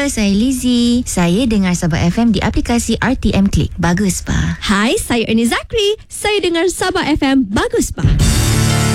saya Lizzie. Saya dengar Sabah FM di aplikasi RTM Click. Bagus, Pa. Hai, saya Ernie Zakri. Saya dengar Sabah FM. Bagus, Pa.